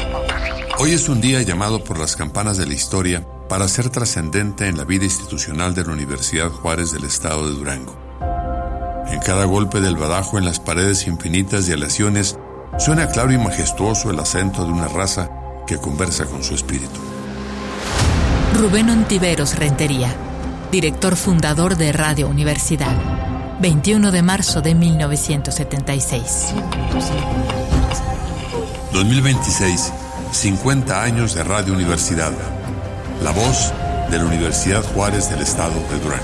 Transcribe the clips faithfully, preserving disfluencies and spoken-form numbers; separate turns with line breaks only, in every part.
Hoy es un día llamado por las campanas de la historia para ser trascendente en la vida institucional de la Universidad Juárez del Estado de Durango. En cada golpe del badajo en las paredes infinitas de aleaciones suena claro y majestuoso el acento de una raza que conversa con su espíritu.
Rubén Ontiveros Rentería, director fundador de Radio Universidad, veintiuno de marzo de mil novecientos setenta y seis.
dos mil veintiséis, cincuenta años de Radio Universidad, la voz de la Universidad Juárez del Estado de Durango.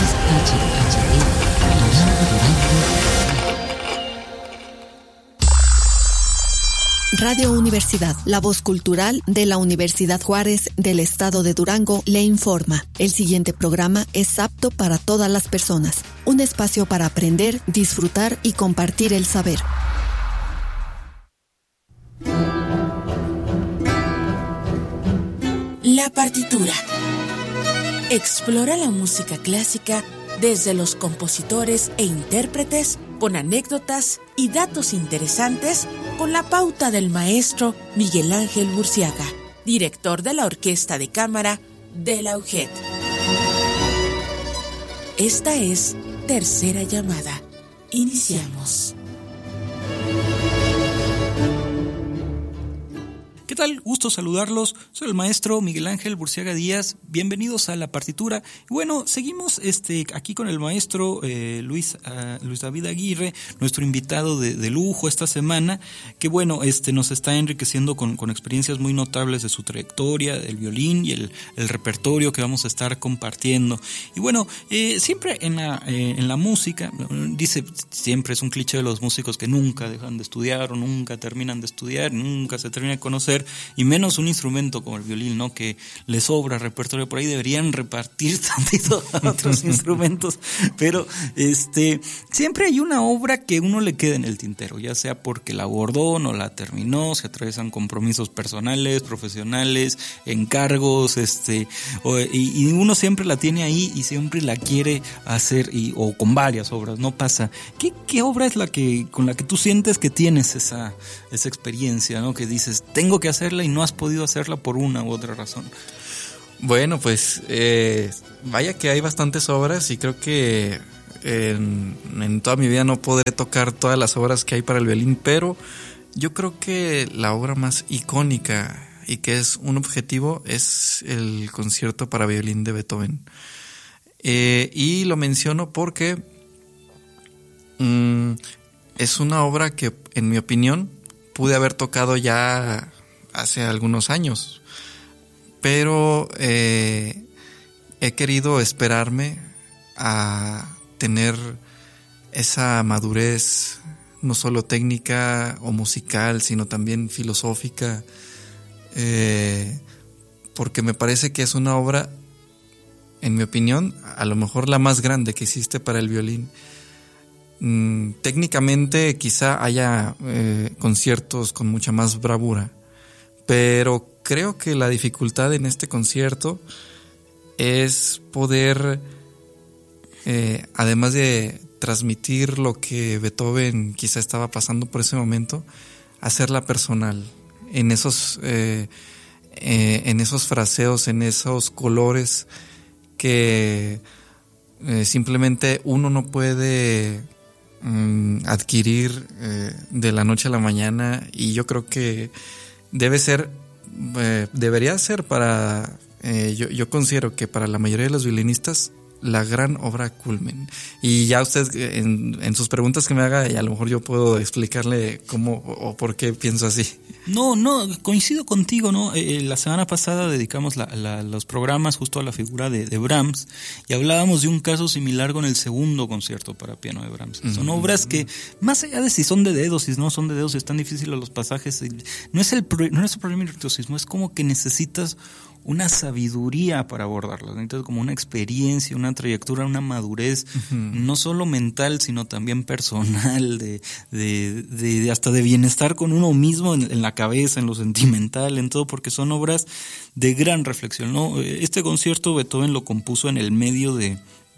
Radio Universidad, la voz cultural de la Universidad Juárez del Estado de Durango, le informa. El siguiente programa es apto para todas las personas. Un espacio para aprender, disfrutar y compartir el saber.
La partitura. Explora la música clásica desde los compositores e intérpretes, con anécdotas y datos interesantes, con la pauta del maestro Miguel Ángel Burciaga, director de la Orquesta de Cámara de la U G E D. Esta es Tercera Llamada. Iniciamos.
¿Qué tal? Gusto saludarlos. Soy el maestro Miguel Ángel Burciaga Díaz. Bienvenidos a La Partitura. Y bueno, seguimos este aquí con el maestro eh, Luis uh, Luis David Aguirre, nuestro invitado de, de lujo esta semana, que bueno, este nos está enriqueciendo con, con experiencias muy notables de su trayectoria, del violín y el, el repertorio que vamos a estar compartiendo. Y bueno, eh, siempre en la, eh, en la música, dice, siempre es un cliché de los músicos que nunca dejan de estudiar o nunca terminan de estudiar, nunca se termina de conocer, y menos un instrumento como el violín, ¿no? Que le sobra repertorio por ahí, deberían repartir tantito a otros instrumentos, pero este siempre hay una obra que uno le queda en el tintero, ya sea porque la abordó, no la terminó, se atraviesan compromisos personales, profesionales, encargos, este o, y, y uno siempre la tiene ahí y siempre la quiere hacer, y, o con varias obras, no pasa. ¿Qué, qué obra es la que con la que tú sientes que tienes esa, esa experiencia, ¿no? Que dices, tengo que hacerla y no has podido hacerla por una u otra razón?
Bueno, pues eh, vaya que hay bastantes obras y creo que en, en toda mi vida no podré tocar todas las obras que hay para el violín, pero yo creo que la obra más icónica y que es un objetivo es el concierto para violín de Beethoven. Eh, y lo menciono porque mm, es una obra que, en mi opinión, pude haber tocado ya hace algunos años, pero eh, he querido esperarme a tener esa madurez, no solo técnica o musical, sino también filosófica, eh, porque me parece que es una obra, en mi opinión, a lo mejor la más grande que existe para el violín. Mm, técnicamente quizá haya eh, conciertos con mucha más bravura, pero creo que la dificultad en este concierto es poder, eh, además de transmitir lo que Beethoven quizá estaba pasando por ese momento, hacerla personal, en esos, eh, eh, en esos fraseos, en esos colores que eh, simplemente uno no puede mm, adquirir eh, de la noche a la mañana, y yo creo que debe ser, eh, debería ser para, eh, yo, yo considero que para la mayoría de los violinistas, la gran obra culmen. Y ya usted en, en sus preguntas que me haga, y a lo mejor yo puedo explicarle cómo o, o por qué pienso así.
No, no, coincido contigo, ¿no? Eh, la semana pasada dedicamos la, la, los programas justo a la figura de, de Brahms, y hablábamos de un caso similar con el segundo concierto para piano de Brahms. Uh-huh. Son obras que, más allá de si son de dedos, si no son de dedos, si están difíciles los pasajes, no es el, no es el problema del virtuosismo, es como que necesitas una sabiduría para abordarlas, entonces como una experiencia, una trayectoria, una madurez, uh-huh, no solo mental, sino también personal, de, de, de, de hasta de bienestar con uno mismo, en, en la cabeza, en lo sentimental, en todo, porque son obras de gran reflexión, ¿no? Este concierto Beethoven lo compuso en el medio de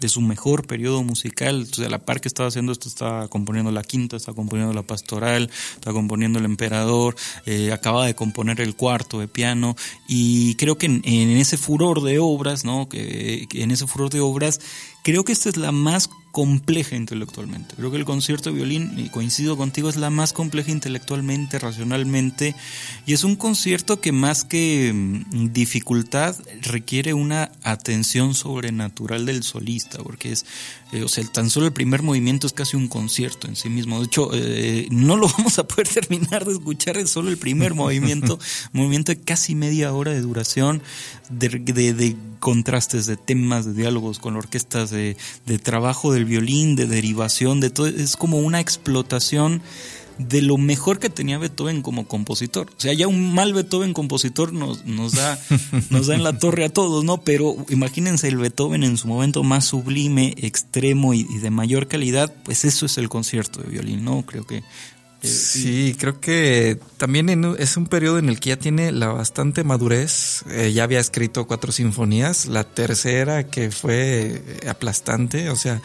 de su mejor periodo musical. O sea, a la par que estaba haciendo esto, estaba componiendo la quinta, estaba componiendo la pastoral, estaba componiendo el emperador, eh, acababa de componer el cuarto de piano, y creo que en, en ese furor de obras, ¿no? Que, que en ese furor de obras, creo que esta es la más compleja intelectualmente. Creo que el concierto de violín, y coincido contigo, es la más compleja intelectualmente, racionalmente, y es un concierto que más que mm, dificultad requiere una atención sobrenatural del solista, porque es, eh, o sea, tan solo el primer movimiento es casi un concierto en sí mismo. De hecho, eh, no lo vamos a poder terminar de escuchar, es solo el primer movimiento, movimiento de casi media hora de duración, de, de, de contrastes, de temas, de diálogos con orquestas, de, de trabajo del violín, de derivación, de todo. Es como una explotación de lo mejor que tenía Beethoven como compositor. O sea, ya un mal Beethoven compositor nos, nos da, nos da en la torre a todos, ¿no? Pero imagínense el Beethoven en su momento más sublime, extremo y, y de mayor calidad, pues eso es el concierto de violín, ¿no? Creo que
Eh, sí, creo que también en, es un periodo en el que ya tiene la bastante madurez. Eh, ya había escrito cuatro sinfonías, la tercera que fue aplastante, o sea,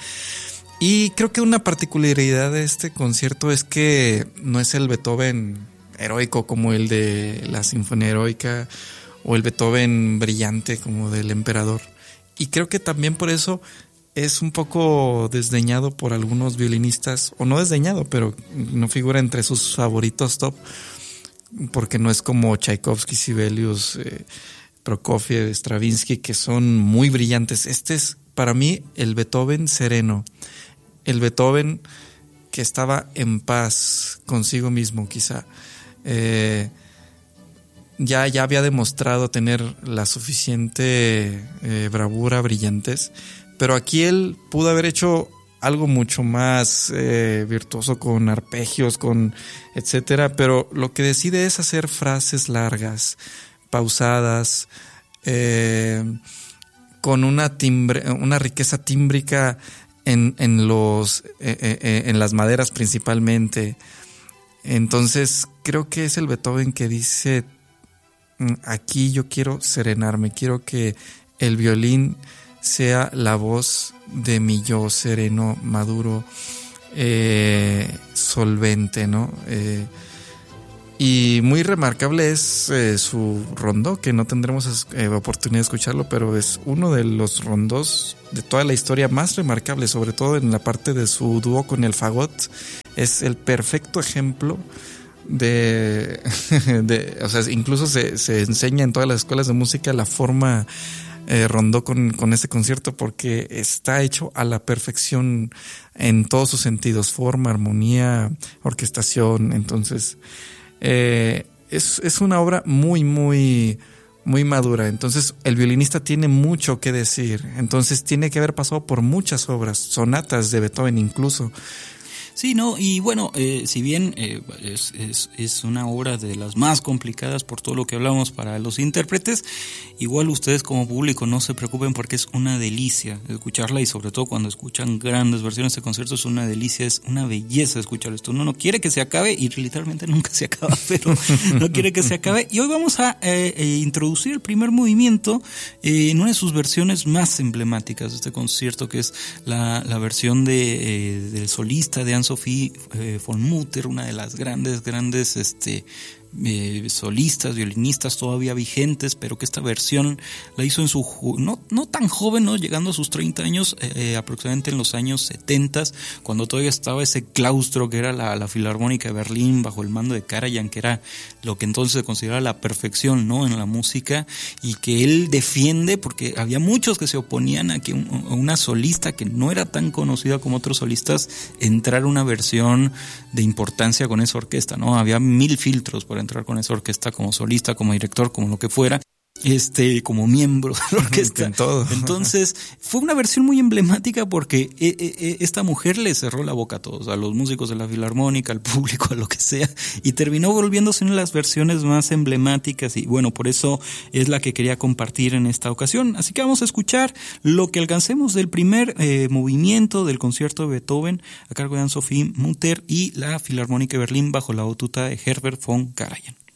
y creo que una particularidad de este concierto es que no es el Beethoven heroico como el de la Sinfonía Heroica o el Beethoven brillante como del Emperador. Y creo que también por eso es un poco desdeñado por algunos violinistas, o no desdeñado, pero no figura entre sus favoritos top, porque no es como Tchaikovsky, Sibelius, eh, Prokofiev, Stravinsky, que son muy brillantes. Este es para mí el Beethoven sereno, el Beethoven que estaba en paz consigo mismo, quizá. Eh, ya, ya había demostrado tener la suficiente eh, bravura, brillantez, pero aquí él pudo haber hecho algo mucho más eh, virtuoso, con arpegios, con etcétera, pero lo que decide es hacer frases largas, pausadas, eh, con una timbre, una riqueza tímbrica en, en los eh, eh, en las maderas principalmente. Entonces creo que es el Beethoven que dice: aquí yo quiero serenarme, quiero que el violín sea la voz de mi yo sereno, maduro, eh, solvente, ¿no? Eh, y muy remarcable es eh, su rondó, que no tendremos eh, oportunidad de escucharlo, pero es uno de los rondós de toda la historia más remarcable, sobre todo en la parte de su dúo con el fagot. Es el perfecto ejemplo de, de o sea, incluso se, se enseña en todas las escuelas de música la forma Eh, rondó con, con este concierto, porque está hecho a la perfección en todos sus sentidos, forma, armonía, orquestación. Entonces eh, es, es una obra muy muy muy madura. Entonces el violinista tiene mucho que decir, entonces tiene que haber pasado por muchas obras, sonatas de Beethoven incluso.
Sí, no, y bueno, eh, si bien eh, es, es, es una obra de las más complicadas por todo lo que hablamos para los intérpretes, igual ustedes como público no se preocupen, porque es una delicia escucharla, y sobre todo cuando escuchan grandes versiones de concierto es una delicia, es una belleza escuchar esto. Uno no quiere que se acabe, y literalmente nunca se acaba, pero no quiere que se acabe. Y hoy vamos a eh, eh, introducir el primer movimiento eh, en una de sus versiones más emblemáticas de este concierto, que es la, la versión de, eh, del solista de Hans Sophie eh, von Mutter, una de las grandes, grandes este, eh, solistas, violinistas todavía vigentes, pero que esta versión la hizo en su, no, no tan joven, ¿no? Llegando a sus treinta años, eh, aproximadamente en los años setenta, cuando todavía estaba ese claustro que era la, la Filarmónica de Berlín, bajo el mando de Karajan, que era lo que entonces se consideraba la perfección, ¿no? En la música, y que él defiende, porque había muchos que se oponían a que un, a una solista que no era tan conocida como otros solistas entrara una versión de importancia con esa orquesta, ¿no? Había mil filtros para entrar con esa orquesta, como solista, como director, como lo que fuera, este, como miembro de la orquesta.
En todo.
Entonces, fue una versión muy emblemática, porque eh, eh, esta mujer le cerró la boca a todos, a los músicos de la Filarmónica, al público, a lo que sea, y terminó volviéndose una de las versiones más emblemáticas, y bueno, por eso es la que quería compartir en esta ocasión. Así que vamos a escuchar lo que alcancemos del primer eh, movimiento del concierto de Beethoven, a cargo de Hans Sophie Mutter y la Filarmónica de Berlín, bajo la batuta de Herbert von Karajan.